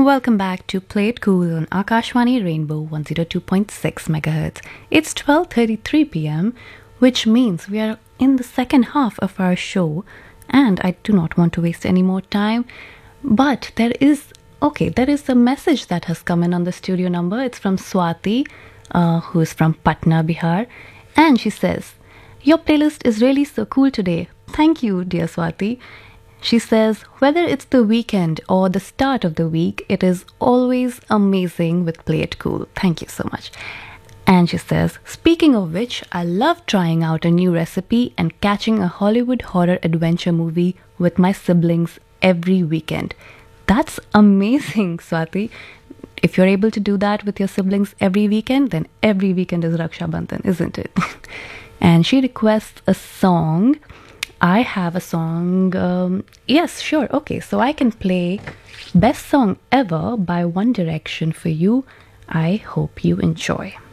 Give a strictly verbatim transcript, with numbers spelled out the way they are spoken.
Welcome back to Play It Cool on Akashvani Rainbow one oh two point six megahertz. It's twelve thirty-three p m, which means we are in the second half of our show, and I do not want to waste any more time. But there is, okay, there is a message that has come in on the studio number. It's from Swati, uh, who is from Patna, Bihar, and she says, "Your playlist is really so cool today." Thank you, dear Swati. She says, whether it's the weekend or the start of the week, it is always amazing with Play It Cool. Thank you so much. And she says, speaking of which, I love trying out a new recipe and catching a Hollywood horror adventure movie with my siblings every weekend. That's amazing, Swati. If you're able to do that with your siblings every weekend, then every weekend is Raksha Bandhan, isn't it? And she requests a song. I have a song. Um, yes, sure. Okay, so I can play Best Song Ever by One Direction for you. I hope you enjoy.